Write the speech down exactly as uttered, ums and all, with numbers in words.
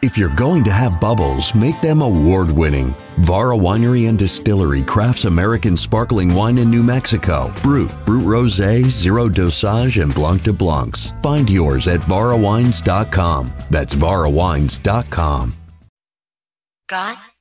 If you're going to have bubbles, make them award-winning. Vara Winery and Distillery crafts American sparkling wine in New Mexico. Brut, Brut Rosé, Zero Dosage, and Blanc de Blancs. Find yours at vara wines dot com. That's vara wines dot com. Got